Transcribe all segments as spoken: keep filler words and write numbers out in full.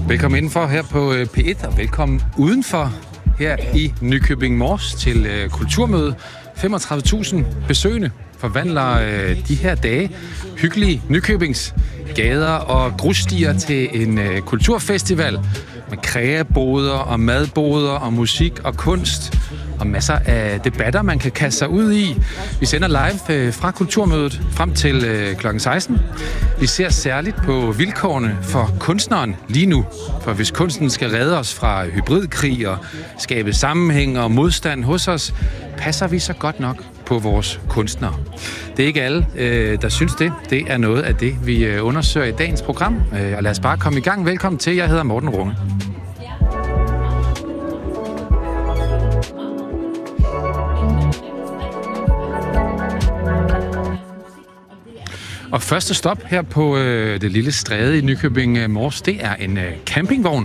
Velkommen indenfor her på P et, og velkommen udenfor her i Nykøbing Mors til uh, Kulturmøde. femogtredive tusind besøgende forvandler uh, de her dage hyggelige Nykøbings gader og grusstier til en uh, kulturfestival med kræaboder og madboder og musik og kunst og masser af debatter, man kan kaste sig ud i. Vi sender live øh, fra Kulturmødet frem til øh, klokken seksten. Vi ser særligt på vilkårene for kunstneren lige nu. For hvis kunsten skal redde os fra hybridkrig og skabe sammenhæng og modstand hos os, passer vi så godt nok på vores kunstnere. Det er ikke alle, øh, der synes det. Det er noget af det, vi øh, undersøger i dagens program. Øh, og lad os bare komme i gang. Velkommen til. Jeg hedder Morten Runge. Og første stop her på øh, det lille stræde i Nykøbing Mors, det er en øh, campingvogn.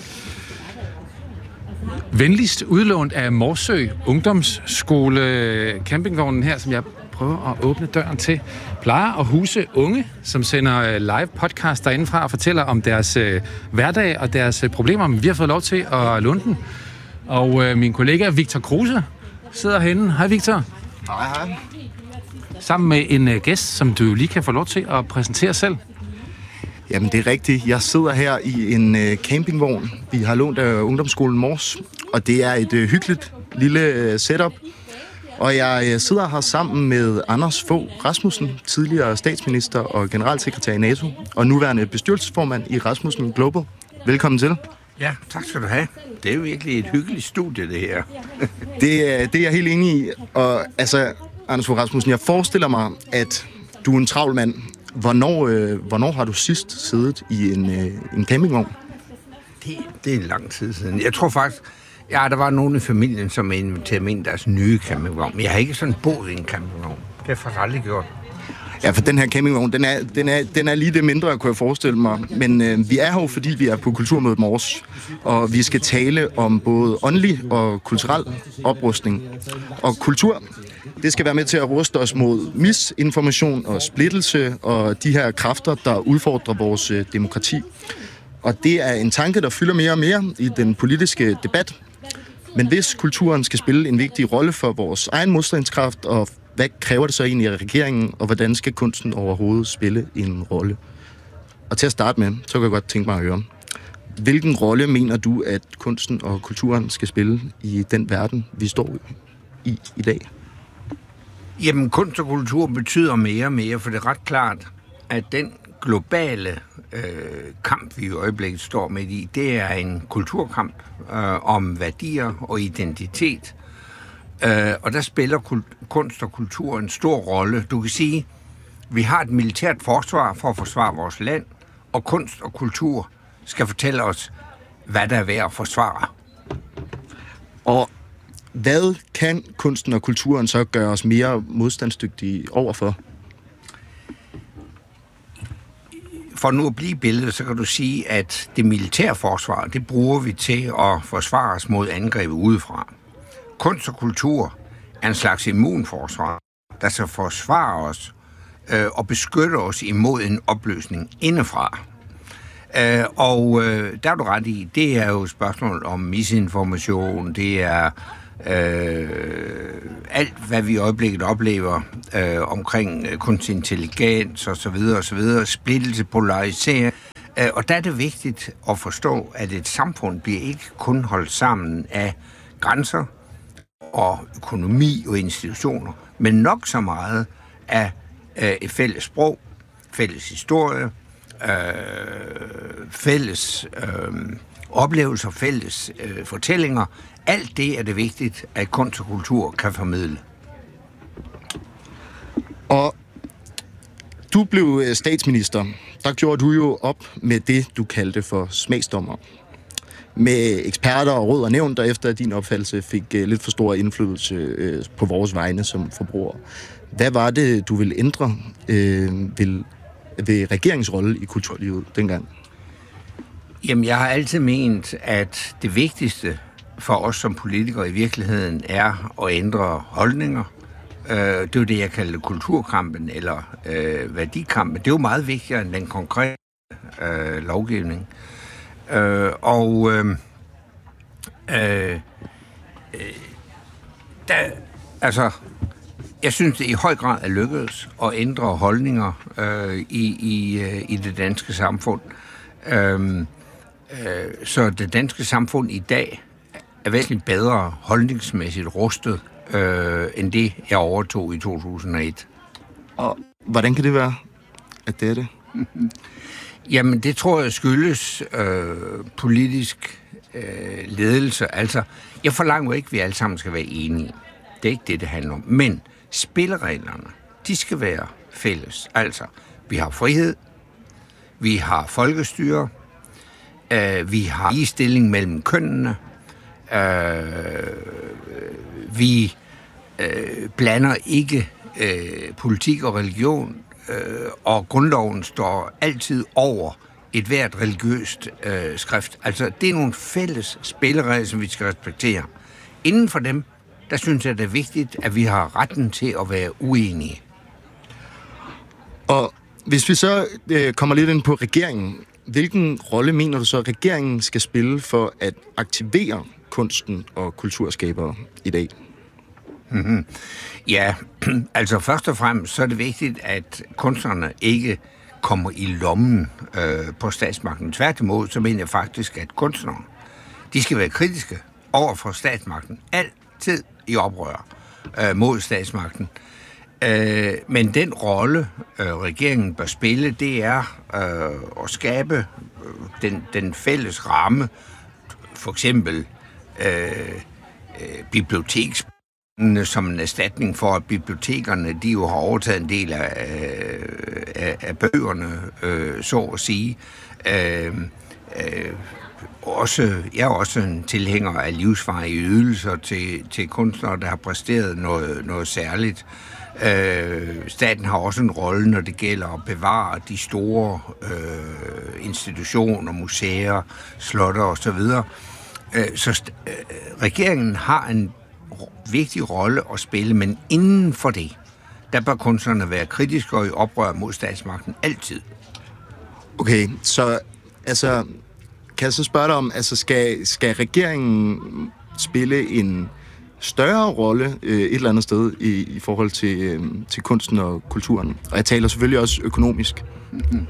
Venligst udlånt af Morsø Ungdomsskole. Campingvognen her, som jeg prøver at åbne døren til, plejer at huse unge, som sender live podcast derindefra og fortæller om deres øh, hverdag og deres øh, problemer. Men vi har fået lov til at låne den. Og øh, min kollega Victor Kruse sidder herinde. Hej Victor. Hej hej. Sammen med en uh, gæst, som du lige kan få lov til at præsentere selv. Jamen, det er rigtigt. Jeg sidder her i en uh, campingvogn. Vi har lånt af Ungdomsskolen Mors, og det er et uh, hyggeligt lille uh, setup. Og jeg uh, sidder her sammen med Anders Fogh Rasmussen, tidligere statsminister og generalsekretær i NATO, og nuværende bestyrelsesformand i Rasmussen Global. Velkommen til. Ja, tak skal du have. Det er jo virkelig et hyggeligt studie, det her. det, uh, det er jeg helt enig i. Og altså... Anders Fogh Rasmussen, jeg forestiller mig, at du er en travl mand. Hvornår, øh, hvornår har du sidst siddet i en, øh, en campingvogn? Det, det er lang tid siden. Jeg tror faktisk, ja, der var nogen i familien, som inviterede mig ind i deres nye campingvogn. Men jeg har ikke sådan boet i en campingvogn. Det har jeg faktisk aldrig gjort. Ja, for den her campingvogn, den er, den er, den er lige det mindre, kunne jeg forestille mig. Men øh, vi er her jo, fordi vi er på Kulturmødet Mors. Og vi skal tale om både åndelig og kulturel oprustning. Og kultur, det skal være med til at ruste os mod misinformation og splittelse og de her kræfter, der udfordrer vores øh, demokrati. Og det er en tanke, der fylder mere og mere i den politiske debat. Men hvis kulturen skal spille en vigtig rolle for vores egen modstandskraft, og hvad kræver det så egentlig af regeringen, og hvordan skal kunsten overhovedet spille en rolle? Og til at starte med, så kan jeg godt tænke mig at høre, hvilken rolle mener du, at kunsten og kulturen skal spille i den verden, vi står i i dag? Jamen, kunst og kultur betyder mere og mere, for det er ret klart, at den globale øh, kamp, vi i øjeblikket står midt i, det er en kulturkamp øh, om værdier og identitet. Øh, og der spiller kult- kunst og kultur en stor rolle. Du kan sige, vi har et militært forsvar for at forsvare vores land, og kunst og kultur skal fortælle os, hvad der er værd at forsvare. Og hvad kan kunsten og kulturen så gøre os mere modstandsdygtige overfor? For nu at blive billedet, så kan du sige, at det militære forsvar, det bruger vi til at forsvare os mod angreb udefra. Kunst og kultur er en slags immunforsvar, der skal forsvare os øh, og beskytte os imod en opløsning indefra. Øh, og øh, der er du ret i, det er jo et spørgsmål om misinformation, det er øh, alt, hvad vi i øjeblikket oplever øh, omkring øh, kunstig intelligens osv. osv., splittelse, polarisering. Øh, og der er det vigtigt at forstå, at et samfund bliver ikke kun holdt sammen af grænser og økonomi og institutioner, men nok så meget af øh, et fælles sprog, fælles historie, øh, fælles øh, oplevelser, fælles øh, fortællinger. Alt det er det vigtigt, at kunst og kultur kan formidle. Og du blev statsminister. Der gjorde du jo op med det, du kaldte for smagsdommer. Med eksperter og råd og nævn, der efter din opfattelse fik uh, lidt for stor indflydelse uh, på vores vegne som forbrugere. Hvad var det, du ville ændre uh, ved, ved regeringsrolle i kulturlivet dengang? Jamen, jeg har altid ment, at det vigtigste for os som politikere i virkeligheden er at ændre holdninger. Uh, det er jo det, jeg kalder kulturkampen eller uh, værdikampen. Det er jo meget vigtigere end den konkrete uh, lovgivning. Øh, og øh, øh, der, altså, jeg synes, det i høj grad er lykkedes at ændre holdninger øh, i, i, øh, i det danske samfund. Øh, øh, så det danske samfund i dag er væsentligt bedre holdningsmæssigt rustet, øh, end det, jeg overtog i to tusind og et. Og hvordan kan det være, at det er det? Jamen, det tror jeg skyldes øh, politisk øh, ledelse. Altså, jeg forlanger jo ikke, at vi alle sammen skal være enige. Det er ikke det, det handler om. Men spillereglerne, de skal være fælles. Altså, vi har frihed, vi har folkestyre, øh, vi har ligestilling mellem kønnene, øh, vi øh, blander ikke øh, politik og religion, øh, og grundloven står altid over et hvert religiøst øh, skrift. Altså, det er nogle fælles spilleregler, som vi skal respektere. Inden for dem, der synes jeg, det er vigtigt, at vi har retten til at være uenige. Og hvis vi så øh, kommer lidt ind på regeringen, hvilken rolle mener du så, at regeringen skal spille for at aktivere kunsten og kulturskabere i dag? Mm-hmm. Ja, altså først og fremmest så er det vigtigt, at kunstnerne ikke kommer i lommen øh, på statsmagten. Tværtimod, så mener jeg faktisk, at kunstnere, de skal være kritiske over for statsmagten. Altid i oprør øh, mod statsmagten. Øh, men den rolle, øh, regeringen bør spille, det er øh, at skabe øh, den, den fælles ramme, for eksempel øh, øh, biblioteks som en erstatning for, at bibliotekerne, de jo har overtaget en del af, af, af bøgerne, øh, så at sige. Øh, øh, også, jeg er også en tilhænger af livsvarige ydelser til, til kunstnere, der har præsteret noget, noget særligt. Øh, staten har også en rolle, når det gælder at bevare de store øh, institutioner, museer, slotter osv. Øh, så øh, regeringen har en vigtig rolle at spille, men inden for det, der bør kunstnerne være kritiske og i oprør mod statsmagten altid. Okay, så altså, kan jeg så spørge dig om, altså skal, skal regeringen spille en større rolle øh, et eller andet sted i, i forhold til, øh, til kunsten og kulturen? Og jeg taler selvfølgelig også økonomisk. Mm-hmm.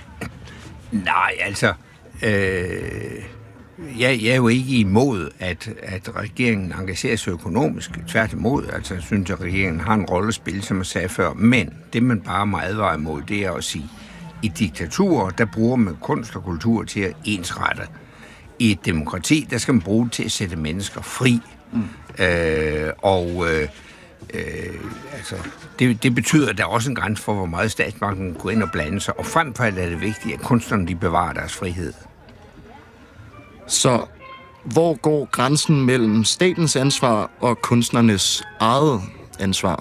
Nej, altså... Øh Jeg, jeg er jo ikke imod, at, at regeringen engagerer sig økonomisk. Tværtimod, altså jeg synes, at regeringen har en rolle at spille, som jeg sagde før. Men det, man bare må advare imod, det er at sige, i diktaturer, der bruger man kunst og kultur til at ensrette. I et demokrati, der skal man bruge det til at sætte mennesker fri. Mm. Øh, og øh, øh, altså, det, det betyder, at der er også en grænse for, hvor meget statsmagten går ind og blande sig. Og frem for alt er det vigtigt, at kunstnerne de bevarer deres frihed. Så hvor går grænsen mellem statens ansvar og kunstnernes eget ansvar?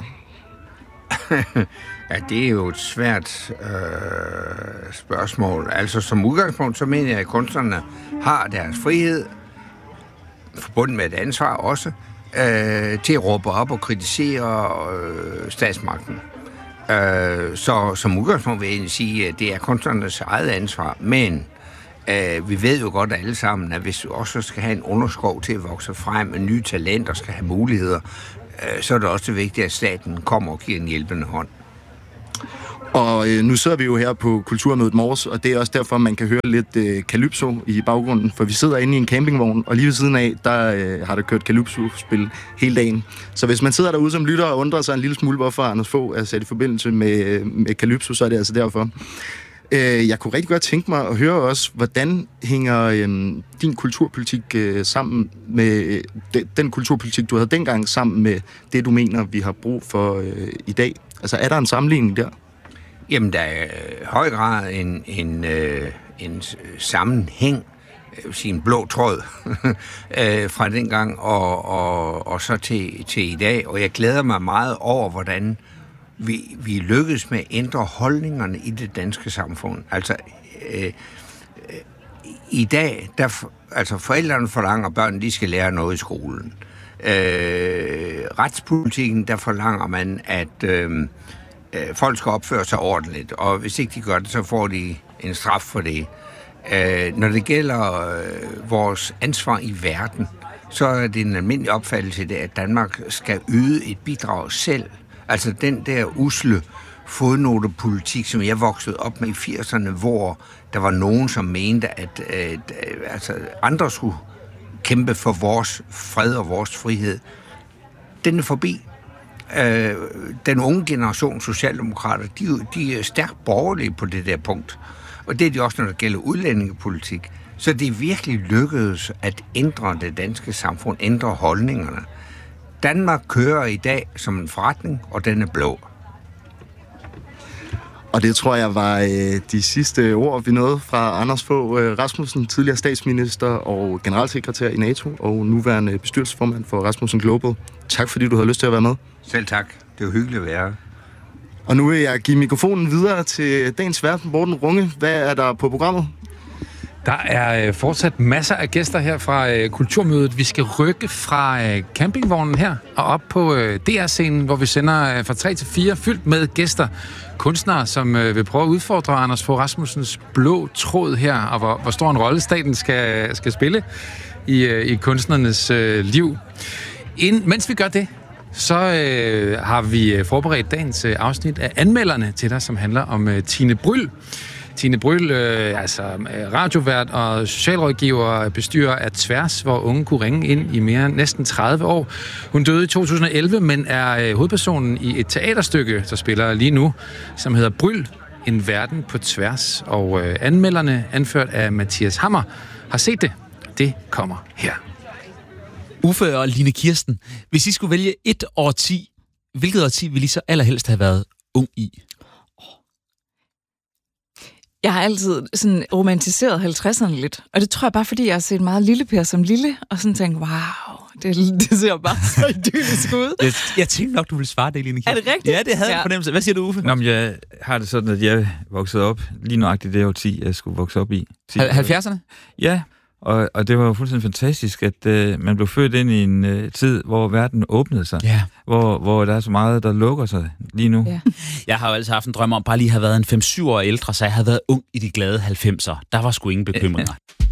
Ja, det er jo et svært øh, spørgsmål. Altså som udgangspunkt, så mener jeg, at kunstnerne har deres frihed, forbundet med et ansvar også, øh, til at råbe op og kritisere øh, statsmagten. Øh, så som udgangspunkt vil jeg egentlig sige, at det er kunstnernes eget ansvar, men Uh, vi ved jo godt alle sammen, at hvis vi også skal have en underskov til at vokse frem, og nye talenter skal have muligheder, uh, så er det også vigtigt, at staten kommer og giver en hjælpende hånd. Og øh, nu sidder vi jo her på Kulturmødet Mors, og det er også derfor, man kan høre lidt øh, Calypso i baggrunden, for vi sidder inde i en campingvogn, og lige ved siden af, der øh, har der kørt Calypso-spil hele dagen. Så hvis man sidder derude som lytter og undrer sig en lille smule, hvorfor Anders Fogh er sat i forbindelse med, med Calypso, så er det altså derfor. Jeg kunne rigtig godt tænke mig at høre også, hvordan hænger øhm, din kulturpolitik øh, sammen med øh, de, den kulturpolitik, du havde dengang, sammen med det, du mener, vi har brug for øh, i dag? Altså, er der en sammenligning der? Jamen, der er i høj grad en, en, øh, en sammenhæng, jeg vil sige en blå tråd, øh, fra dengang og, og, og så til, til i dag. Og jeg glæder mig meget over, hvordan Vi, vi lykkes med at ændre holdningerne i det danske samfund. Altså, øh, øh, i dag, der, altså forældrene forlanger, at børnene de skal lære noget i skolen. Øh, retspolitikken, der forlanger man, at øh, øh, folk skal opføre sig ordentligt, og hvis ikke de gør det, så får de en straf for det. Øh, når det gælder øh, vores ansvar i verden, så er det en almindelig opfattelse, det, at Danmark skal yde et bidrag selv. Altså den der usle fodnotepolitik, som jeg voksede op med i firserne, hvor der var nogen, som mente, at, at, at altså, andre skulle kæmpe for vores fred og vores frihed. Den er forbi. Øh, den unge generation socialdemokrater, de, de er stærkt borgerlige på det der punkt. Og det er de også, når det gælder udlændingepolitik. Så det er virkelig lykkedes at ændre det danske samfund, ændre holdningerne. Danmark kører i dag som en forretning, og den er blå. Og det tror jeg var øh, de sidste ord, vi nåede fra Anders Fogh øh, Rasmussen, tidligere statsminister og generalsekretær i NATO, og nuværende bestyrelsesformand for Rasmussen Global. Tak fordi du havde lyst til at være med. Selv tak. Det var hyggeligt at være. Og nu vil jeg give mikrofonen videre til dagens vært, Morten Runge. Hvad er der på programmet? Der er øh, fortsat masser af gæster her fra øh, Kulturmødet. Vi skal rykke fra øh, campingvognen her og op på øh, D R-scenen, hvor vi sender øh, fra tre til fire fyldt med gæster. Kunstnere, som øh, vil prøve at udfordre Anders Fogh Rasmussens blå tråd her, og hvor, hvor stor en rolle staten skal, skal spille i, øh, i kunstnernes øh, liv. Ind, mens vi gør det, så øh, har vi forberedt dagens øh, afsnit af anmelderne til dig, som handler om øh, Tine Bryld. Tine Bryld, øh, altså radiovært og socialrådgiver, bestyrer af Tværs, hvor unge kunne ringe ind i mere end næsten tredive år. Hun døde i to tusind og elleve, men er øh, hovedpersonen i et teaterstykke, der spiller lige nu, som hedder Bryld, en verden på tværs. Og øh, anmelderne, anført af Mathias Hammer, har set det. Det kommer her. Uffe og Line Kirsten, hvis I skulle vælge et årti, hvilket årti ville I så allerhelst have været ung i? Jeg har altid sådan romantiseret halvtredserne lidt, og det tror jeg bare, fordi jeg har set meget Lille Per som lille, og sådan tænkt, wow, det, det ser bare så idyllisk ud. Jeg, jeg tænkte nok, du ville svare det, Line Kirsten. Er det rigtigt? Ja, det havde jeg ja. fornemmelse. Hvad siger du, Uffe? Nå, men jeg har det sådan, at jeg voksede op lige nøjagtigt det årti, jeg skulle vokse op i. halvfjerdserne? Ja, og, og det var jo fuldstændig fantastisk, at uh, man blev født ind i en uh, tid, hvor verden åbnede sig. Ja. Hvor, hvor der er så meget, der lukker sig lige nu. Ja. Jeg har jo altid haft en drøm om bare lige at have været en fem syv år ældre, så jeg havde været ung i de glade halvfemser. Der var sgu ingen bekymringer.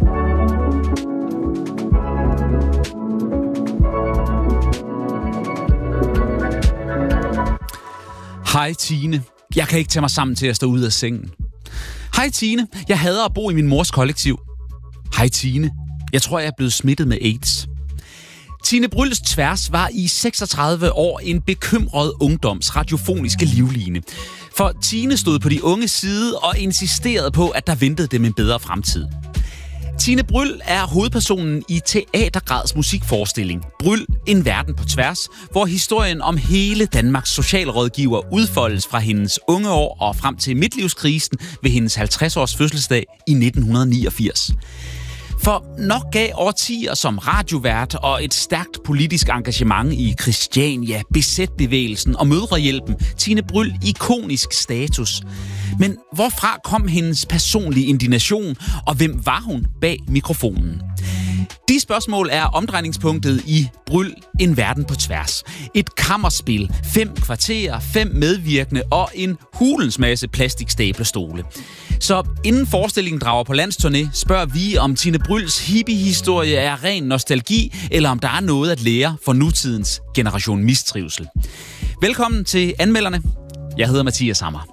Hej Tine. Jeg kan ikke tage mig sammen til at stå ud af sengen. Hej Tine. Jeg hader at bo i min mors kollektiv. Hej Tine. Jeg tror, jeg er blevet smittet med AIDS. Tine Brylds Tværs var i seksogtredive år en bekymret ungdoms radiofoniske livline. For Tine stod på de unge side og insisterede på, at der ventede dem en bedre fremtid. Tine Bryld er hovedpersonen i Teatergrads musikforestilling Bryld, en verden på tværs, hvor historien om hele Danmarks socialrådgiver udfoldes fra hendes unge år og frem til midtlivskrisen ved hendes halvtreds-års fødselsdag i nitten niogfirs. For nok gav årtier som radiovært og et stærkt politisk engagement i Christiania, B Z-bevægelsen og Mødrehjælpen Tine Bryld ikonisk status. Men hvorfra kom hendes personlige indignation, og hvem var hun bag mikrofonen? De spørgsmål er omdrejningspunktet i Bryld, en verden på tværs. Et kammerspil, fem kvarterer, fem medvirkende og en hulens masse plastikstablestole. Så inden forestillingen drager på landsturné, spørger vi, om Tine Brylds hippie-historie er ren nostalgi, eller om der er noget at lære for nutidens generation mistrivsel. Velkommen til anmelderne. Jeg hedder Mathias Hammer.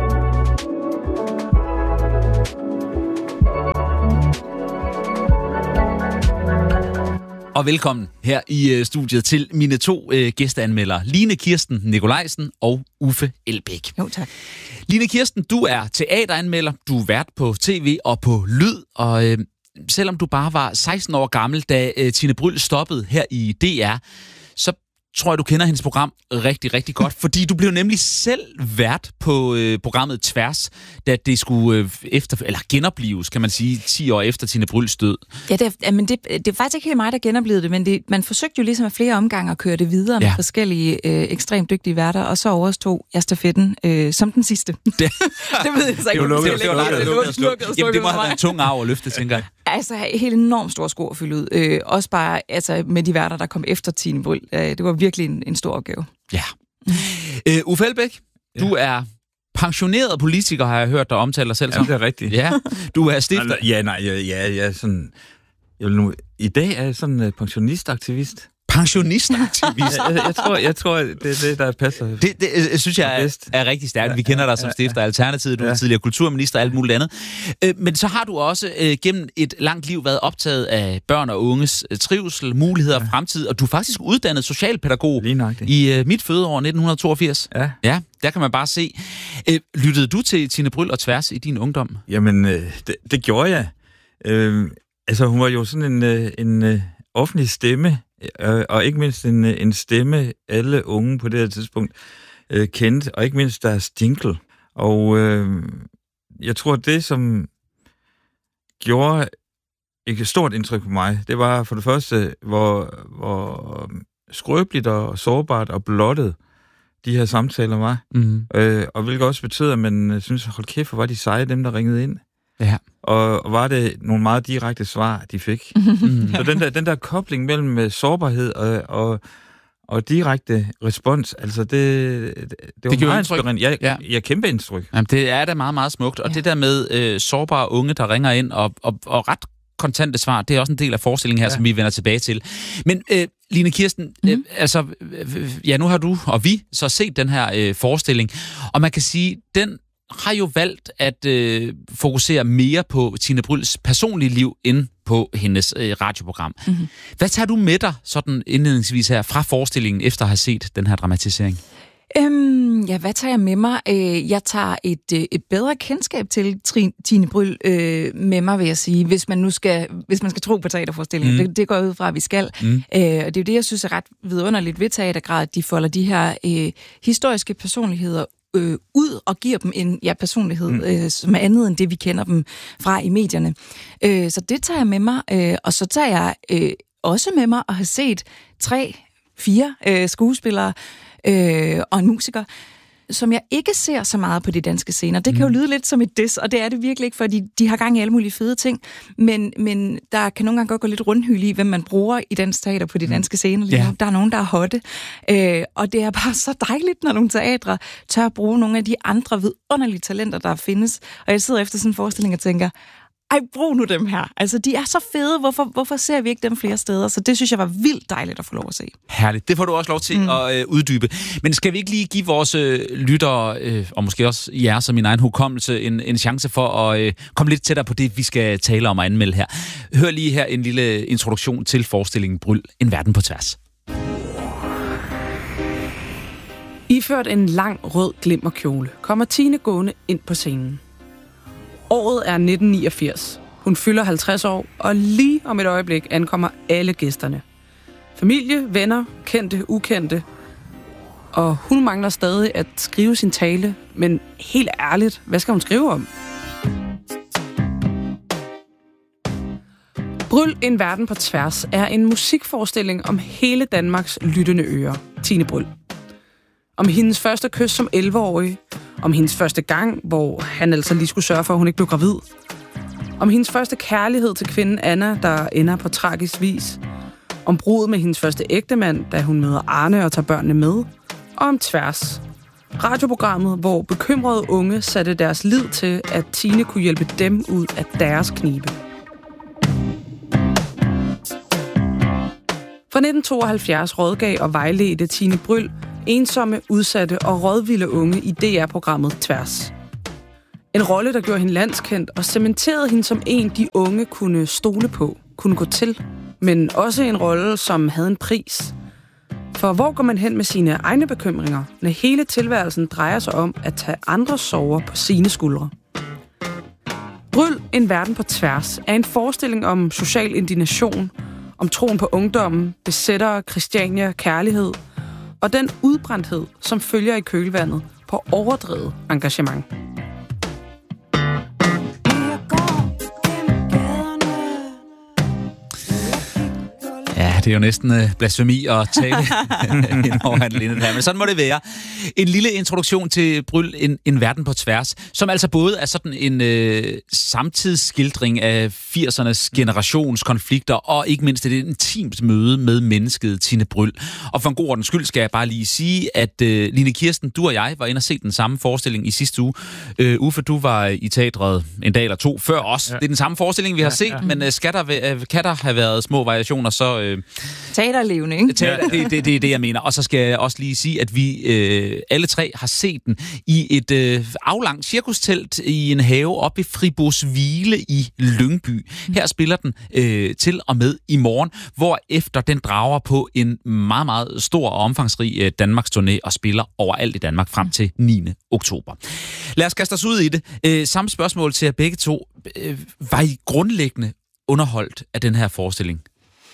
Og velkommen her i uh, studiet til mine to uh, gæsteanmeldere, Line Kirsten Nikolajsen og Uffe Elbæk. Jo, tak. Line Kirsten, du er teateranmelder, du er vært på tv og på lyd, og uh, selvom du bare var seksten år gammel, da uh, Tine Bryld stoppede her i D R, så tror jeg, du kender hendes program rigtig, rigtig godt, fordi du blev nemlig selv vært på øh, programmet Tværs, da det skulle øh, efter, eller genoplives, kan man sige, ti år efter Tine Brylds død. Ja, det er, men det, det er faktisk ikke helt mig, der genoplevede det, men det, man forsøgte jo ligesom af flere omgange at køre det videre ja. med forskellige øh, ekstremt dygtige værter, og så overstod jeg stafetten øh, som den sidste. Det, det ved jeg så ikke. Det, det, det, det, det må have været en tung arv at løfte, tænker jeg. Altså, helt enormt stor sko at fylde ud. Øh, også bare altså, med de værter, der kom efter Tine Bryld. Øh, det var virkelig en, en stor opgave. Ja. Uh, Uffe Elbæk, ja. Du er pensioneret politiker, har jeg hørt dig omtale dig selv som. Ja, det er rigtigt. Ja, du er stifter. Ja, nej, ja, ja, ja sådan... Jeg vil nu, I dag er jeg sådan en uh, pensionistaktivist. Pensionistaktivist? jeg, jeg, jeg, tror, jeg tror, det er det, der passer. Det, det, det synes jeg er, er rigtig stærkt. Vi kender dig som stifter af Alternativet, du er ja. tidligere kulturminister og alt muligt andet. Øh, men så har du også øh, gennem et langt liv været optaget af børn og unges øh, trivsel, muligheder og ja. fremtid, og du er faktisk uddannet socialpædagog i øh, mit fødeår nitten toogfirs. Ja. Ja, der kan man bare se. Øh, lyttede du til Tine Bryld og Tværs i din ungdom? Jamen, øh, det, det gjorde jeg. Øh, altså, hun var jo sådan en, øh, en øh, offentlig stemme, og ikke mindst en, en stemme, alle unge på det her tidspunkt øh, kendte, og ikke mindst deres jingle. Og øh, jeg tror, det, som gjorde et stort indtryk på mig, det var for det første, hvor, hvor skrøbeligt og sårbart og blottet de her samtaler var. Mm-hmm. Øh, og hvilket også betød, at man synes, hold kæft, hvor var de seje, dem der ringede ind. Ja. Og var det nogle meget direkte svar, de fik. Mm. Så den der, den der kobling mellem sårbarhed og, og, og direkte respons, altså det, det, det var det meget inspirerende. Jeg, ja. jeg kæmpe indtryk. Jamen, det er da meget, meget smukt. Og ja. det der med øh, sårbare unge, der ringer ind og, og, og ret kontante svar, det er også en del af forestillingen her, ja. som vi vender tilbage til. Men øh, Line Kirsten, mm. øh, altså, øh, ja, nu har du og vi så set den her øh, forestilling, og man kan sige, den har jo valgt at øh, fokusere mere på Tine Brylds personlige liv end på hendes øh, radioprogram. Mm-hmm. Hvad tager du med dig sådan indledningsvis her fra forestillingen, efter at have set den her dramatisering? Øhm, ja, hvad tager jeg med mig? Øh, jeg tager et, et bedre kendskab til Tine Bryld øh, med mig, vil jeg sige, hvis man nu skal, hvis man skal tro på teaterforestillingen. Mm. Det, det går jeg ud fra, at vi skal. Mm. Øh, og det er jo det, jeg synes er ret vidunderligt ved teatergrad, at de folder de her øh, historiske personligheder Øh, ud og giver dem en ja, personlighed, mm. øh, som er andet end det, vi kender dem fra i medierne. Øh, så det tager jeg med mig, øh, og så tager jeg øh, også med mig at have set tre, fire øh, skuespillere øh, og en musiker, som jeg ikke ser så meget på de danske scener. Det kan jo lyde lidt som et diss, og det er det virkelig ikke, fordi de har gang i alle mulige fede ting, men, men der kan nogle gange godt gå lidt rundhyld i, hvem man bruger i dansk teater på de danske scener. Ja. Der er nogen, der er hotte, øh, og det er bare så dejligt, når nogle teatre tør at bruge nogle af de andre vidunderlige talenter, der findes. Og jeg sidder efter sådan en forestilling og tænker, ej, brug nu dem her. Altså, de er så fede. Hvorfor, hvorfor ser vi ikke dem flere steder? Så det synes jeg var vildt dejligt at få lov at se. Herligt. Det får du også lov til mm. at øh, uddybe. Men skal vi ikke lige give vores øh, lyttere, øh, og måske også jer som min egen hukommelse, en, en chance for at øh, komme lidt tættere på det, vi skal tale om og anmelde her. Hør lige her en lille introduktion til forestillingen Bryld, en verden på tværs. Iført en lang rød glimmerkjole kommer Tine gående ind på scenen. Året er nitten niogfirs. Hun fylder halvtreds år, og lige om et øjeblik ankommer alle gæsterne. Familie, venner, kendte, ukendte. Og hun mangler stadig at skrive sin tale, men helt ærligt, hvad skal hun skrive om? Bryld, en verden på tværs er en musikforestilling om hele Danmarks lyttende ører. Tine Bryld. Om hendes første kys som elleve-årig. Om hendes første gang, hvor han altså lige skulle sørge for, at hun ikke blev gravid. Om hendes første kærlighed til kvinden Anna, der ender på tragisk vis. Om brudet med hendes første ægtemand, da hun møder Arne og tager børnene med. Og om Tværs. Radioprogrammet, hvor bekymrede unge satte deres lid til, at Tine kunne hjælpe dem ud af deres knibe. Fra nitten tooghalvfjerds rådgav og vejledte Tine Bryld ensomme, udsatte og rådvilde unge i D R-programmet Tværs. En rolle, der gjorde hende landskendt og cementerede hende som en, de unge kunne stole på, kunne gå til. Men også en rolle, som havde en pris. For hvor går man hen med sine egne bekymringer, når hele tilværelsen drejer sig om at tage andres sorger på sine skuldre? Bryld, en verden på tværs, er en forestilling om social indignation, om troen på ungdommen, besættere, Christiania, kærlighed og den udbrændthed, som følger i kølvandet på overdrevet engagement. det er jo næsten uh, blasfemi at tale ind over Linde her, men sådan må det være. En lille introduktion til Bryl, en, en verden på tværs, som altså både er sådan en uh, samtidsskildring af firsernes generationskonflikter, og ikke mindst et intimt møde med mennesket Tine Bryl. Og for en god ordens skyld skal jeg bare lige sige, at uh, Line Kirsten, du og jeg var inde og se den samme forestilling i sidste uge. Uh, Uffe, du var i teatret en dag eller to før os. Ja. Det er den samme forestilling, vi har ja, set, ja. men uh, skal, der, uh, kan der have været små variationer, så... Uh, Teaterlevende, ikke? Teater, det, det, det er det, jeg mener. Og så skal jeg også lige sige, at vi uh, alle tre har set den i et uh, aflangt cirkustelt i en have oppe i Friboeshvile i Lyngby. Her spiller den uh, til og med i morgen, hvor efter den drager på en meget, meget stor og omfangsrig uh, Danmarks turné og spiller overalt i Danmark frem til niende oktober. Lad os kaste os ud i det. Uh, samme spørgsmål til jer begge to. Uh, var I grundlæggende underholdt af den her forestilling?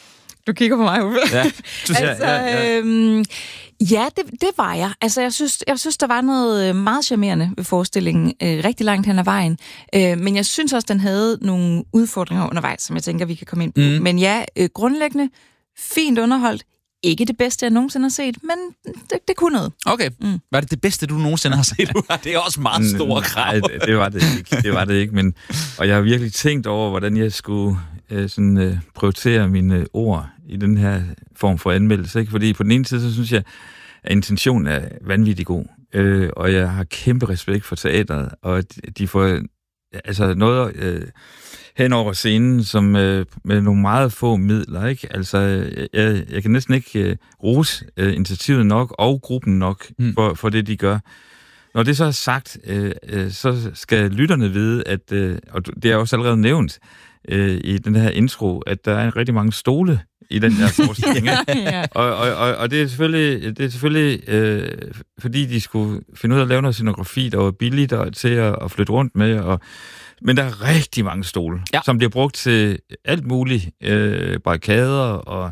Du kigger på mig, Uffe. Ja, du siger, altså, ja, ja. Øhm, ja det, det var jeg. Altså, jeg synes, jeg synes, der var noget meget charmerende ved forestillingen øh, rigtig langt hen ad vejen. Øh, men jeg synes også, den havde nogle udfordringer undervejs, som jeg tænker, vi kan komme ind på. Mm. Men ja, øh, grundlæggende fint underholdt. Ikke det bedste, jeg nogensinde har set, men det, det kunne noget. Okay. Mm. Var det det bedste, du nogensinde har set? Det er også meget store krav. Nej, det, det var det ikke. Det var det ikke, men og jeg har virkelig tænkt over, hvordan jeg skulle øh, sådan, øh, prioritere mine ord i den her form for anmeldelse. Ikke? Fordi på den ene side, så synes jeg, at intentionen er vanvittig god. Øh, og jeg har kæmpe respekt for teateret, og de får altså noget... Øh, hen over scenen, som øh, med nogle meget få midler, ikke? Altså, jeg, jeg kan næsten ikke øh, rose øh, initiativet nok, og gruppen nok, mm. for, for det, de gør. Når det så er sagt, øh, øh, så skal lytterne vide, at, øh, og det er også allerede nævnt øh, i den her intro, at der er rigtig mange stole i den her forestilling. ja. og, og, og, og det er selvfølgelig, det er selvfølgelig øh, fordi de skulle finde ud af at lave noget scenografi, der var billigt og, til at, at flytte rundt med, og men der er rigtig mange stole, ja. som bliver brugt til alt muligt. Øh, barrikader og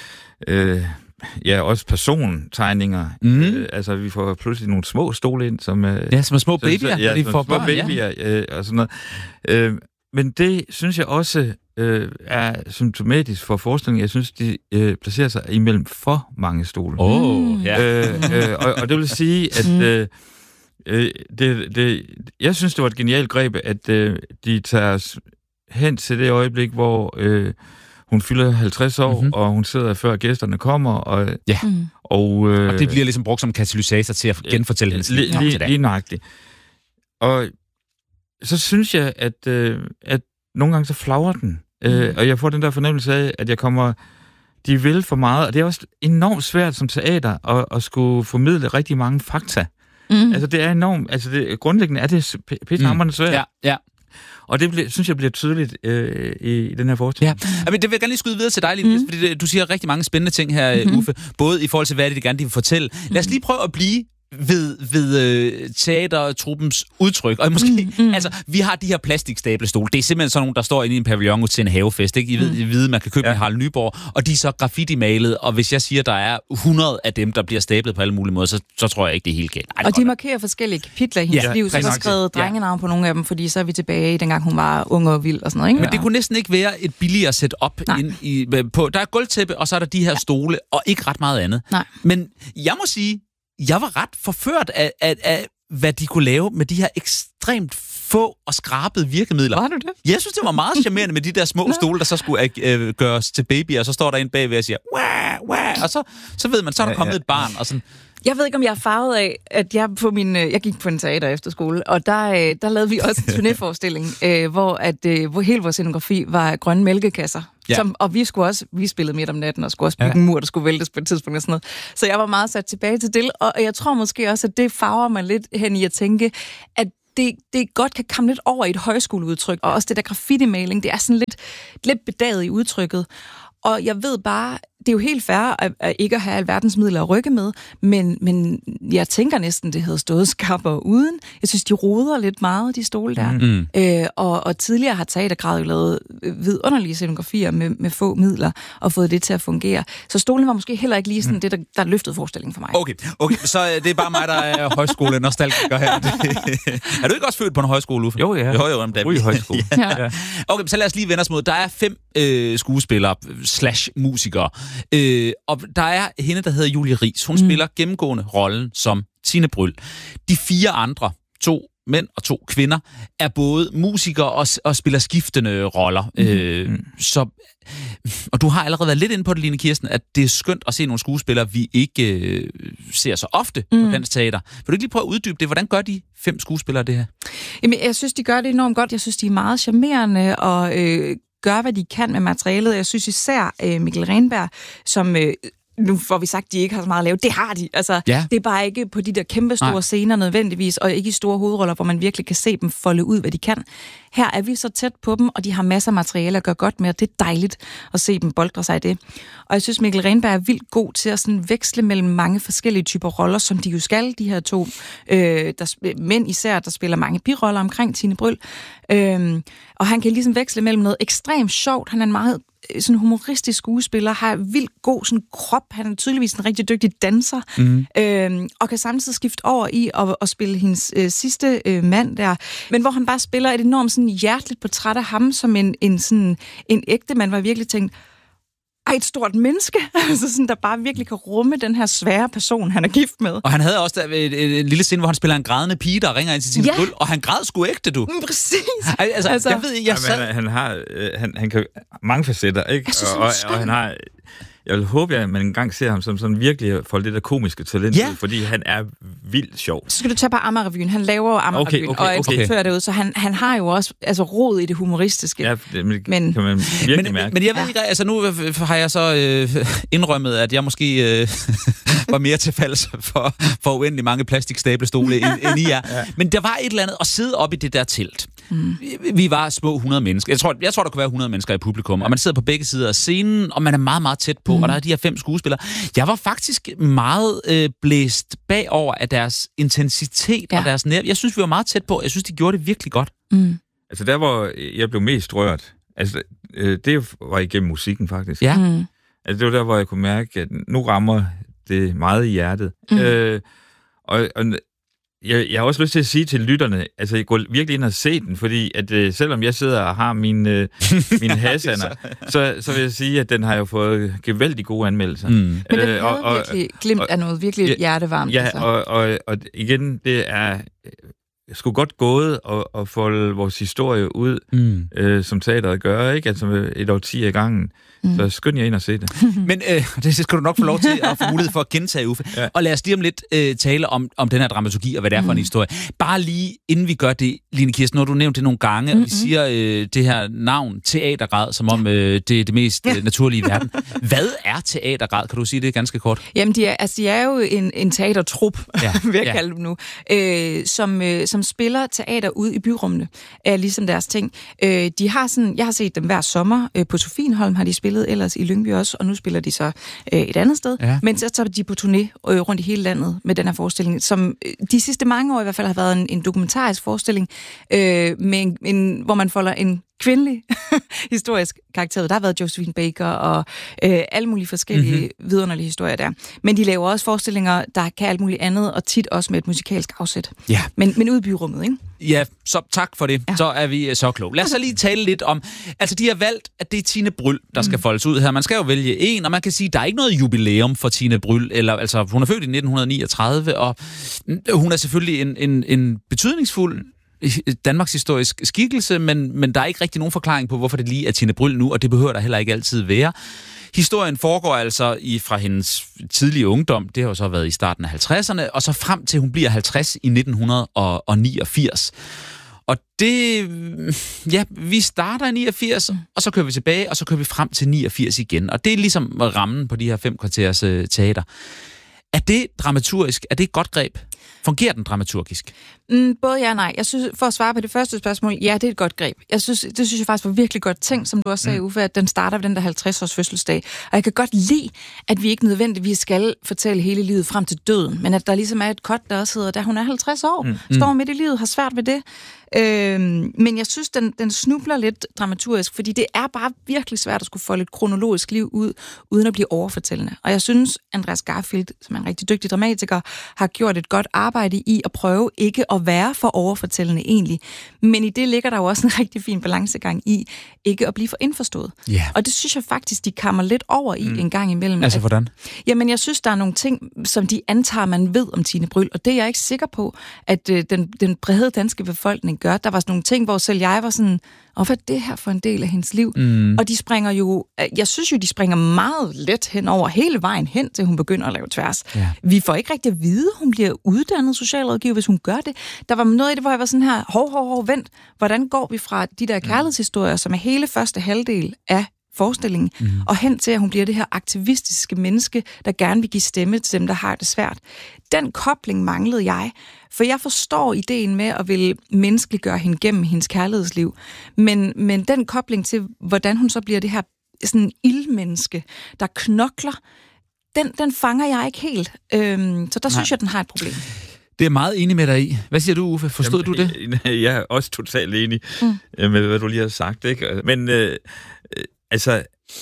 øh, ja, også persontegninger. Mm. Øh, altså, vi får pludselig nogle små stole ind, som... Øh, ja, som er små babyer. Så, ja, de som får små børn, babyer ja. øh, og sådan noget. Øh, men det synes jeg også øh, er symptomatisk for forskningen. Jeg synes, de øh, placerer sig imellem for mange stole. Oh, ja. øh, øh, og, og det vil sige, at... Øh, Øh, det, det, jeg synes, det var et genialt greb, at øh, de tager os hen til det øjeblik, hvor øh, hun fylder halvtreds år, mm-hmm. og hun sidder før gæsterne kommer. Og, ja. og, øh, og det bliver ligesom brugt som katalysator til at genfortælle hendes liv. Lige, lige, lige nøjagtigt. Og så synes jeg, at, øh, at nogle gange så flagrer den. Mm. Øh, og jeg får den der fornemmelse af, at jeg kommer... De vil for meget, og det er også enormt svært som teater at, at skulle formidle rigtig mange fakta. Mm. Altså, det er enormt... Altså, det, grundlæggende er det pæthamrende svært. Ja, ja. Og det bliver, synes jeg bliver tydeligt øh, i, i den her forestilling. Ja. Men det vil jeg gerne lige skyde videre til dig, Lille, mm. fordi det, du siger rigtig mange spændende ting her, mm-hmm. Uffe. Både i forhold til, hvad det, de gerne de vil fortælle. Lad os lige prøve at blive ved, ved øh, teatertruppens udtryk. Og måske, mm, mm. altså, vi har de her plastikstablestole. Det er simpelthen sådan nogle, der står inde i en pavillon til en havefest. Ikke? I ved, mm. I ved, man kan købe ja. en Harald Nyborg, og de er så graffiti-malet, og hvis jeg siger, der er hundrede af dem, der bliver stablet på alle mulige måder, så, så tror jeg ikke, det er helt galt. Ej, og de markerer forskellige kapitler i hendes ja, liv, så der er skrevet drengenavn på nogle af dem, fordi så er vi tilbage i dengang hun var ung og vild og sådan noget. Ikke? Men det kunne næsten ikke være et billigere setup ind i, på. Der er gulvtæppe, og så er der de her stole, og ikke ret meget andet. Nej. Men jeg må sige, jeg var ret forført af, af, af, hvad de kunne lave med de her ekstremt få og skrabede virkemidler. Var du det? Jeg synes, det var meget charmerende med de der små stole, der så skulle øh, gøres til babyer, og så står der en bagved og siger, wah, wah, og så, så ved man, så er der kommet ja, ja. et barn, og sådan... Jeg ved ikke, om jeg er farvet af, at jeg på min jeg gik på en teater efterskole, og der, der lavede vi også en turnéforestilling, øh, hvor, at, øh, hvor hele vores scenografi var grønne mælkekasser. Ja. Som, og vi skulle også, vi spillede midt om natten, og skulle også bygge ja. en mur, der skulle væltes på et tidspunkt og sådan noget. Så jeg var meget sat tilbage til det, og jeg tror måske også, at det farver mig lidt hen i at tænke, at det, det godt kan komme lidt over i et højskoleudtryk, og også det der graffiti-maling, det er sådan lidt, lidt bedaget i udtrykket. Og jeg ved bare, det er jo helt fair at, at ikke at have alverdens midler at rykke med, men, men jeg tænker næsten, det havde stået skarpere uden. Jeg synes, de roder lidt meget, de stole der. Mm. Øh, og, og tidligere har teatergrad jo lavet vidunderlige scenografier med, med få midler, og fået det til at fungere. Så stolen var måske heller ikke lige sådan mm. det, der, der løftede forestillingen for mig. Okay, okay, så det er bare mig, der er højskole-nostalgiker her. Er du ikke også født på en højskole, Uffe? Jo, ja. Jo, jo, jamen, Ry højskole. ja. Ja. Okay, så lad os lige vende os mod. Der er fem øh, skuespillere slash musikere. Øh, og der er hende, der hedder Julie Riis. Hun mm. spiller gennemgående rollen som Tine Bryld. De fire andre, to mænd og to kvinder, er både musikere og, og spiller skiftende roller. Mm. Øh, så, og du har allerede været lidt inde på det, Line Kirsten, at det er skønt at se nogle skuespillere, vi ikke øh, ser så ofte mm. på dansk teater. Vil du ikke lige prøve at uddybe det? Hvordan gør de fem skuespillere det her? Jamen, jeg synes, de gør det enormt godt. Jeg synes, de er meget charmerende og øh, gør, hvad de kan med materialet. Jeg synes især øh, Mikkel Renberg, som... Øh, nu får vi sagt, at de ikke har så meget at lave. Det har de. Altså, ja. Det er bare ikke på de der kæmpe store Nej. scener nødvendigvis, og ikke i store hovedroller, hvor man virkelig kan se dem folde ud, hvad de kan. Her er vi så tæt på dem, og de har masser af materiale at gøre godt med, og det er dejligt at se dem boldre sig i det. Og jeg synes, Mikkel Renberg er vildt god til at sådan veksle mellem mange forskellige typer roller, som de jo skal, de her to øh, der, mænd især, der spiller mange biroller omkring Tine Bryld. Øh, og han kan ligesom veksle mellem noget ekstremt sjovt. Han er en meget sådan humoristisk skuespiller, har vildt god sådan krop, han er tydeligvis en rigtig dygtig danser, mm. øhm, og kan samtidig skifte over i at, at spille hendes øh, sidste øh, mand der, men hvor han bare spiller et enormt sådan hjerteligt portræt af ham som en, en, sådan, en ægte mand, hvor jeg virkelig tænkte, ej, et stort menneske, altså sådan, der bare virkelig kan rumme den her svære person, han er gift med. Og han havde også et, et, et lille scene, hvor han spiller en grædende pige, der ringer ind til sin ja. Bryld, og han græd sgu ægte, du. Mm, præcis. Ej, altså, altså, jeg ved ikke, jeg sad... han, han har øh, han, han kan mange facetter, ikke? Synes, og, og, og han har... Jeg vil håbe, at man engang ser ham som sådan virkelig for lidt af komiske talent, ja. fordi han er vildt sjov. Så skal du tage på Amager-revyen. Han laver jo Amager-revyen, okay, okay, og okay. før derude, så han, han har jo også altså, rod i det humoristiske. Ja, det men, kan man virkelig men, mærke. Men jeg ved ikke, altså nu har jeg så øh, indrømmet, at jeg måske øh, var mere til falds for, for uendelig mange plastikstablestole end, end I er. Ja. Men der var et eller andet at sidde op i det der telt. Mm. Vi var små hundrede mennesker. Jeg tror, jeg tror, der kunne være hundrede mennesker i publikum, og man sidder på begge sider af scenen, og man er meget, meget tæt på, mm. og der er de her fem skuespillere. Jeg var faktisk meget øh, blæst bagover af deres intensitet ja. og deres nerv. Jeg synes, vi var meget tæt på. Jeg synes, de gjorde det virkelig godt. Mm. Altså, der hvor jeg blev mest rørt, altså, øh, det var igennem musikken, faktisk. Ja. Mm. Altså, det var der, hvor jeg kunne mærke, at nu rammer det meget i hjertet. Mm. Øh, og, og Jeg, jeg har også lyst til at sige til lytterne, altså jeg går virkelig ind og se den, fordi at øh, selvom jeg sidder og har mine, øh, mine hasander, så, så vil jeg sige, at den har jo fået gevaldigt gode anmeldelser. Mm. Men den havde og, og, virkelig glimt af noget virkelig ja, hjertevarmt. Ja, altså. og, og, og igen, det er sgu godt gået at, at folde vores historie ud, mm. øh, som teateret gør, ikke? Altså et årti ad gangen. Mm. Så skynd jer ind og se det. Men øh, det skal du nok få lov til at få mulighed for at gentage, Uffe. Ja. Og lad os lige om lidt øh, tale om, om den her dramaturgi og hvad det er for en mm. historie. Bare lige inden vi gør det, Line Kirsten, når du nævnte det nogle gange, mm-hmm. og vi siger øh, det her navn, teatergrad, som om øh, det er det mest øh, naturlige i verden. Hvad er teatergrad? Kan du sige det ganske kort? Jamen, de er, altså, de er jo en, en teatertrup, ja. vil jeg ja. kalde dem nu, øh, som, øh, som spiller teater ude i byrummene, er ligesom deres ting. Øh, de har sådan, jeg har set dem hver sommer øh, på Sofienholm, har de spillet ellers i Lyngby også, og nu spiller de så øh, et andet sted. Ja. Men så tager de på turné øh, rundt i hele landet med den her forestilling, som øh, de sidste mange år i hvert fald har været en, en dokumentarisk forestilling, øh, med en, en, hvor man folder en kvindelig historisk karakter. Der har været Josephine Baker og øh, alle mulige forskellige mm-hmm. vidunderlige historier der. Men de laver også forestillinger, der kan alt muligt andet, og tit også med et musikalsk afsæt. Ja. Men, men ude i byrummet, ikke? Ja, så tak for det. Ja. Så er vi så kloge. Lad os så lige tale lidt om, altså de har valgt, at det er Tine Bryld, der skal mm. foldes ud her. Man skal jo vælge en, og man kan sige, at der er ikke noget jubilæum for Tine Bryld, eller altså hun er født i nitten niogtredive, og hun er selvfølgelig en, en, en betydningsfuld Danmarks historisk skikkelse, men, men der er ikke rigtig nogen forklaring på, hvorfor det lige er Tine Bryld nu, og det behøver der heller ikke altid være. Historien foregår altså i, fra hendes tidlige ungdom, det har jo så været i starten af halvtredserne, og så frem til hun bliver halvtreds i nitten niogfirs. Og det, ja, vi starter i niogfirs, og så kører vi tilbage, og så kører vi frem til niogfirs igen. Og det er ligesom rammen på de her fem kvarters uh, teater. Er det dramaturgisk? Er det et godt greb? Fungerer den dramaturgisk? Mm, både ja og nej. Jeg synes, for at svare på det første spørgsmål, ja, det er et godt greb. Jeg synes, det synes jeg faktisk var virkelig godt tænkt, som du også sagde, Uffe, at den starter ved den der halvtreds-års fødselsdag. Og jeg kan godt lide, at vi ikke nødvendigvis skal fortælle hele livet frem til døden, men at der ligesom er et cut, der også hedder, da hun er halvtreds år, mm. står midt i livet, har svært ved det. Øh, men jeg synes, den, den snubler lidt dramaturgisk, fordi det er bare virkelig svært at skulle folde et kronologisk liv ud, uden at blive overfortællende. Og jeg synes, Andreas Garfield, som er en rigtig dygtig dramatiker, har gjort et godt arbejde i at prøve ikke at være for overfortællende egentlig. Men i det ligger der jo også en rigtig fin balancegang i ikke at blive for indforstået. Yeah. Og det synes jeg faktisk, de kammer lidt over i mm. en gang imellem. Altså, at, hvordan? Jamen, jeg synes, der er nogle ting, som de antager, man ved om Tine Bryld, og det er jeg ikke sikker på, at øh, den, den brede danske befolkning gør. Der var sådan nogle ting, hvor selv jeg var sådan, og hvad er det her for en del af hendes liv? Mm. Og de springer jo, jeg synes jo, de springer meget let hen over hele vejen hen, til hun begynder at lave tværs. Ja. Vi får ikke rigtig at vide, hun bliver uddannet socialrådgiver, hvis hun gør det. Der var noget i det, hvor jeg var sådan her, hov, hov, hov, vent, hvordan går vi fra de der kærlighedshistorier, som er hele første halvdel af forestillingen, mm. og hen til, at hun bliver det her aktivistiske menneske, der gerne vil give stemme til dem, der har det svært. Den kobling manglede jeg, for jeg forstår ideen med at ville menneskeliggøre hende gennem hendes kærlighedsliv, men, men den kobling til, hvordan hun så bliver det her sådan ildmenneske, der knokler, den, den fanger jeg ikke helt. Øhm, så der Nej. synes jeg, den har et problem. Det er meget enig med dig i. Hvad siger du, Uffe? Forstod Jamen, du det? Jeg er også totalt enig mm. med, hvad du lige har sagt. Ikke? Men øh, altså,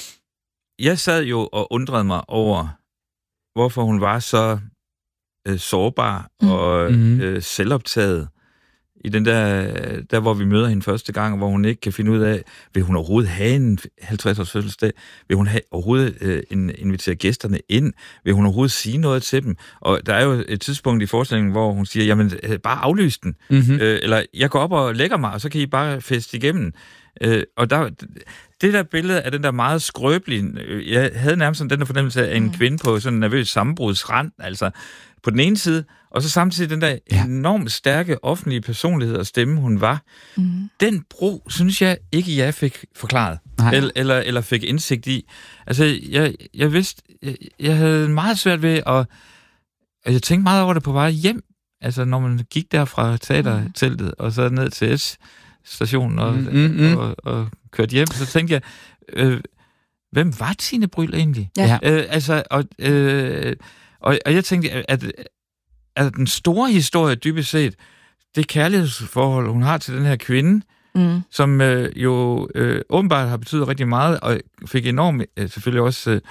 jeg sad jo og undrede mig over, hvorfor hun var så øh, sårbar mm. og øh, selvoptaget i den der, der, hvor vi møder hende første gang, hvor hun ikke kan finde ud af, vil hun overhovedet have en halvtreds-års fødselsdag? Vil hun have, overhovedet øh, invitere gæsterne ind? Vil hun overhovedet sige noget til dem? Og der er jo et tidspunkt i forestillingen, hvor hun siger, jamen, bare aflys den. Mm-hmm. Øh, eller, jeg går op og lægger mig, og så kan I bare feste igennem. Øh, og der, det der billede af den der meget skrøbelige, jeg havde nærmest sådan den der fornemmelse af en mm. kvinde på sådan en nervøs sammenbrudsrand, altså på den ene side, og så samtidig den der ja. enormt stærke offentlige personlighed og stemme, hun var. Mm. Den bro, synes jeg ikke, jeg fik forklaret, eller, eller, eller fik indsigt i. Altså, jeg, jeg vidste, jeg, jeg havde meget svært ved at, og jeg tænkte meget over det på vej hjem, altså når man gik der fra teaterteltet, mm. og så ned til S-stationen og, mm, mm, mm. og, og kørte hjem, så tænkte jeg, øh, hvem var Tine Bryld egentlig? Ja. Øh, altså, og, øh, og, og jeg tænkte, at, at den store historie dybest set, det kærlighedsforhold, hun har til den her kvinde, mm. som øh, jo øh, åbenbart har betydet rigtig meget, og fik enormt, øh, selvfølgelig også, øh,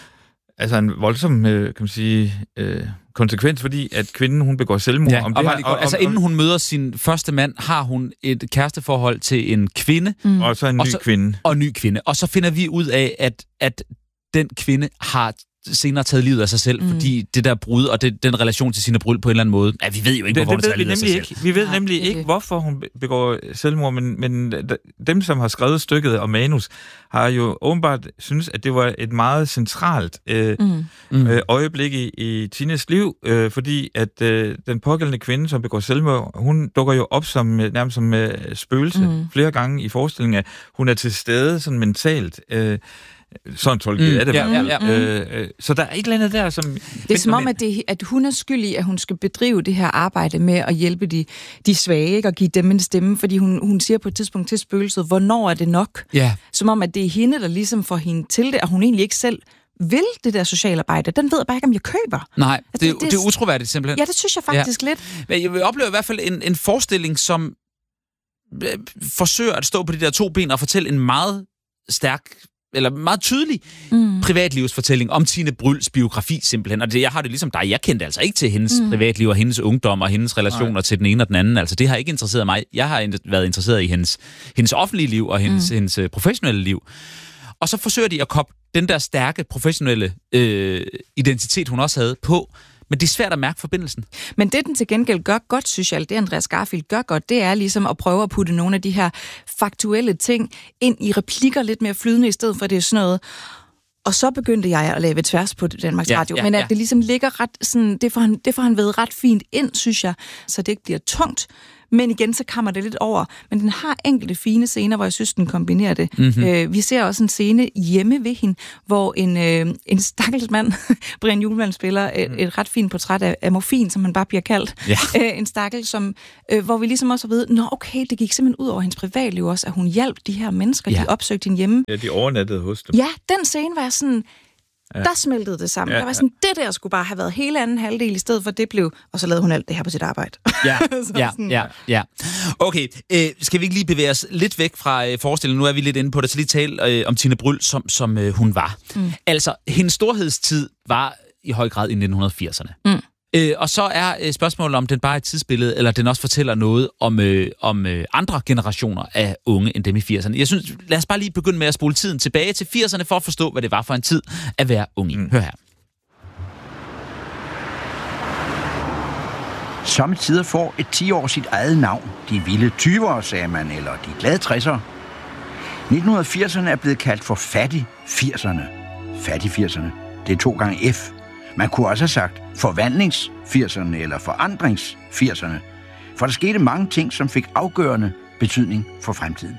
altså en voldsom, øh, kan man sige, øh, konsekvens, fordi at kvinden, hun begår selvmord. Ja, om og det her, og, altså, inden hun møder sin første mand, har hun et kæresteforhold til en kvinde. Mm. Og så en ny og så, kvinde. Og en ny kvinde. Og så finder vi ud af, at, at den kvinde har senere taget livet af sig selv, mm. fordi det der brud og det, den relation til Tine Bryld på en eller anden måde, ja, vi ved jo ikke, det, hvorfor det hun tager livet af sig ikke. selv. Vi ved nemlig ikke, ikke, hvorfor hun begår selvmord, men, men dem, som har skrevet stykket og manus, har jo åbenbart synes, at det var et meget centralt øh, mm. øh, øjeblik i, i Tines liv, øh, fordi at øh, den pågældende kvinde, som begår selvmord, hun dukker jo op som nærmest som øh, spøgelse mm. flere gange i forestillingen, at hun er til stede sådan mentalt. Øh, Sådan tolket mm, er det. Ja, ja, ja. Øh, øh, så der er et eller andet der, som... Det er som om, at, det, at hun er skyldig, at hun skal bedrive det her arbejde med at hjælpe de, de svage, ikke? Og give dem en stemme, fordi hun, hun siger på et tidspunkt til spøgelset, hvornår er det nok? Ja. Som om, at det er hende, der ligesom får hende til det, og hun egentlig ikke selv vil det der socialarbejde. Den ved jeg bare ikke, om jeg køber. Nej, det, det, det, det er utroværdigt simpelthen. Ja, det synes jeg faktisk ja. lidt. Men jeg oplever i hvert fald en, en forestilling, som forsøger at stå på de der to ben og fortælle en meget stærk eller meget tydelig mm. privatlivsfortælling om Tine Brylds biografi simpelthen. Og det, jeg har det ligesom dig. Jeg kendte altså ikke til hendes mm. privatliv og hendes ungdom og hendes relationer Nej. til den ene og den anden. Altså det har ikke interesseret mig. Jeg har været interesseret i hendes, hendes offentlige liv og hendes, mm. hendes professionelle liv. Og så forsøger de at koble den der stærke professionelle øh, identitet, hun også havde på. Men det er svært at mærke forbindelsen. Men det, den til gengæld gør godt, synes jeg, det Andreas Garfield gør godt, det er ligesom at prøve at putte nogle af de her faktuelle ting ind i replikker lidt mere flydende, i stedet for det er sådan noget. Og så begyndte jeg at lave tværs på Danmarks ja, Radio, ja, men at ja. det ligesom ligger ret sådan, det får han, det får han ved ret fint ind, synes jeg, så det ikke bliver tungt. Men igen, så kommer det lidt over. Men den har enkelte fine scener, hvor jeg synes, den kombinerer det. Mm-hmm. Øh, vi ser også en scene hjemme ved hende, hvor en, øh, en stakkels mand, Brian Juhlmann, spiller et, et ret fint portræt af, af morfin, som han bare bliver kaldt. Ja. Øh, en stakkel, som, øh, hvor vi ligesom også ved, nå okay, det gik simpelthen ud over hendes privatliv også, at hun hjalp de her mennesker, ja. de opsøgte hende hjemme. Ja, de overnattede hos dem. Ja, den scene var jeg sådan... Ja. Der smeltede det sammen. Ja, der var sådan, det der skulle bare have været hele anden halvdel, i stedet for det blev, og så lavede hun alt det her på sit arbejde. Ja, ja, ja, ja. Okay, øh, skal vi ikke lige bevæge os lidt væk fra øh, forestillingen? Nu er vi lidt inde på det, så lige tale øh, om Tine Bryld, som, som øh, hun var. Mm. Altså, hendes storhedstid var i høj grad i nitten firserne. Mm. Øh, og så er øh, spørgsmålet, om den bare er et tidsbillede, eller den også fortæller noget om, øh, om øh, andre generationer af unge end dem i firserne. Jeg synes, lad os bare lige begynde med at spole tiden tilbage til firserne, for at forstå, hvad det var for en tid at være ung i. Mm. Hør her. Sommetider får et ti-år sit eget navn. De vilde tyvere, sagde man, eller de glade tressere. nitten firserne er blevet kaldt for fattig-firserne. Fattig-firserne, det er to gange F. Man kunne også have sagt forvandlings-firserne eller forandrings-firserne, for der skete mange ting, som fik afgørende betydning for fremtiden.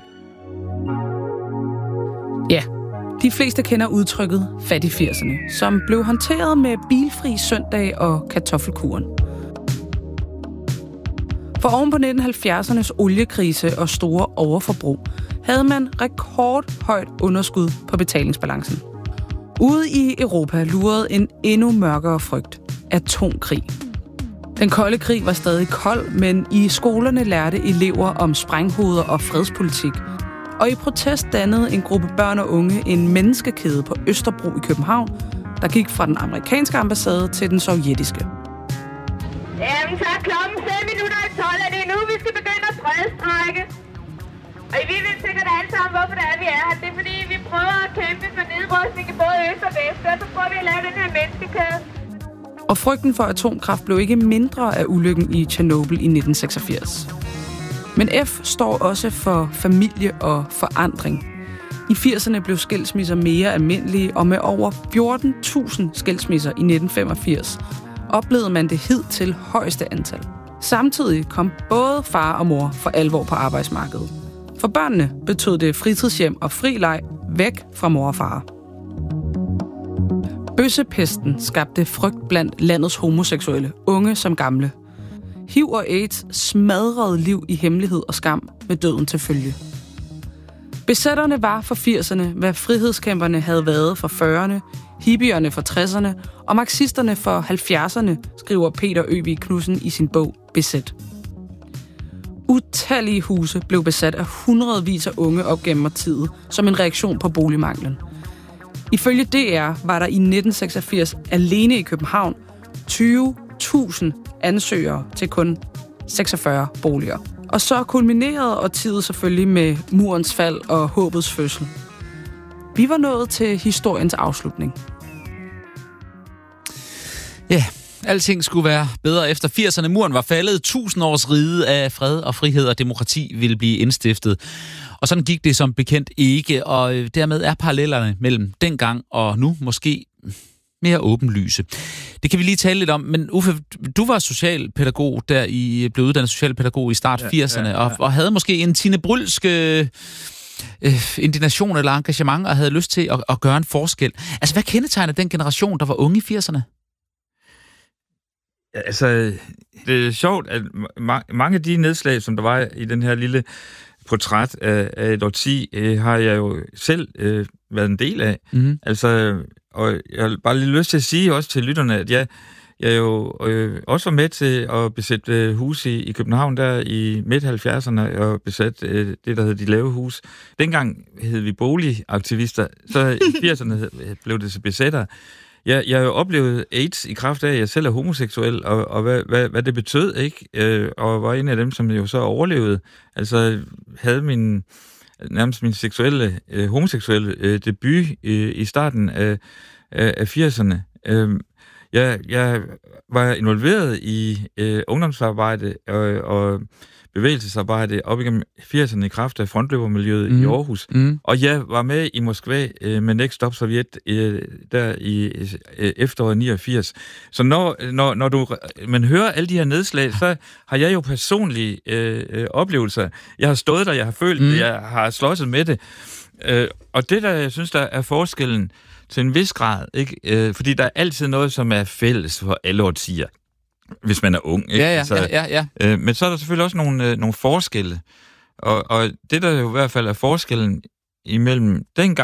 Ja, de fleste kender udtrykket fattig-firserne, som blev håndteret med bilfri søndag og kartoffelkuren. For oven på nitten halvfjerdsernes oliekrise og store overforbrug, havde man rekordhøjt underskud på betalingsbalancen. Ude i Europa lurede en endnu mørkere frygt. Atomkrig. Den kolde krig var stadig kold, men i skolerne lærte elever om sprænghoveder og fredspolitik. Og i protest dannede en gruppe børn og unge en menneskekæde på Østerbro i København, der gik fra den amerikanske ambassade til den sovjetiske. Jamen, så er klokken fem minutter i tolv, er det nu, vi skal begynde at fredstrække. Og I ved sikkert alle sammen, hvorfor det er, vi er her. Det er fordi, vi prøver at kæmpe for nedrustning i både øst og vest, og så prøver vi at lave den her menneskekæde. Og frygten for atomkraft blev ikke mindre af ulykken i Tjernobyl i nitten seksogfirs. Men F står også for familie og forandring. I firserne blev skilsmisser mere almindelige, og med over fjorten tusind skilsmisser i nitten femogfirs oplevede man det hidtil højeste antal. Samtidig kom både far og mor for alvor på arbejdsmarkedet. For børnene betød det fritidshjem og fri leg væk fra mor og far. Bøssepesten skabte frygt blandt landets homoseksuelle, unge som gamle. H I V og AIDS smadrede liv i hemmelighed og skam med døden til følge. Besætterne var for firserne, hvad frihedskæmperne havde været for fyrrerne, hippierne for tresserne og marxisterne for halvfjerdserne, skriver Peter Øvig Knudsen i sin bog Besæt. Utallige huse blev besat af hundredvis af unge op gennem årtiet som en reaktion på boligmanglen. Ifølge D R var der i nitten seksogfirs alene i København tyve tusind ansøgere til kun seksogfyrre boliger. Og så kulminerede årtiet selvfølgelig med murens fald og håbets fødsel. Vi var nået til historiens afslutning. Ja, yeah. Alting skulle være bedre efter firserne. Muren var faldet. Tusind års rige af fred og frihed og demokrati ville blive indstiftet. Og sådan gik det som bekendt ikke, og dermed er parallellerne mellem dengang og nu måske mere åbenlyse. Det kan vi lige tale lidt om, men Uffe, du var socialpædagog, der I blev uddannet socialpædagog i start ja, firserne, ja, ja. Og, og havde måske en Tine Brylsk øh, indignation eller engagement, og havde lyst til at, at gøre en forskel. Altså, hvad kendetegner den generation, der var unge i firserne? Ja, altså, det er sjovt, at ma- mange af de nedslag, som der var i den her lille portræt af, af et årti, øh, har jeg jo selv øh, været en del af. Mm-hmm. Altså, og jeg har bare lige lyst til at sige også til lytterne, at jeg, jeg jo øh, også var med til at besætte øh, hus i, i København der i midt halvfjerdserne, og besætte øh, det, der hed De Lave Hus. Dengang hed vi boligaktivister, så i firserne blev det så besætter. Jeg, jeg har jo oplevet AIDS i kraft af, at jeg selv er homoseksuel, og, og hvad, hvad, hvad det betød, ikke? Øh, og var en af dem, som jo så overlevede. Altså havde min, nærmest min seksuelle, øh, homoseksuelle øh, debut øh, i starten af, af, af firserne. Øh, jeg, jeg var involveret i øh, ungdomsarbejde og, og bevægelsesarbejde op igennem firserne i kraft af frontløbermiljøet mm. i Aarhus. Mm. Og jeg var med i Moskva øh, med Next Stop Sovjet øh, der i øh, efteråret niogfirs. Så når, når, når du, man hører alle de her nedslag, så har jeg jo personlige øh, oplevelser. Jeg har stået der, jeg har følt mm. det, jeg har slåsset med det. Øh, og det, der jeg synes, der er forskellen til en vis grad, ikke? Øh, fordi der er altid noget, som er fælles for alle årtier, hvis man er ung, ikke? Ja, ja, altså, ja, ja, ja. Øh, men så er der selvfølgelig også nogle, øh, nogle forskelle. Og, og det, der jo i hvert fald er forskellen imellem dengang